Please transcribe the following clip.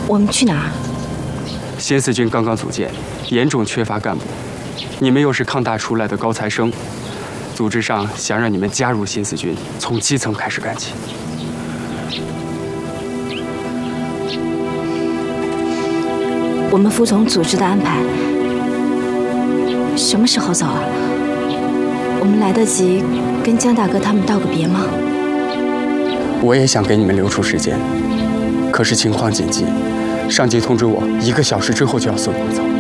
我们去哪儿？ 新四军刚刚组建，严重缺乏干部。你们又是抗大出来的高材生，组织上想让你们加入新四军，从基层开始干起。 我们服从组织的安排。什么时候走啊？我们来得及跟江大哥他们道个别吗？ 我也想给你们留出时间，可是情况紧急，上级通知我1个小时之后就要送你们走。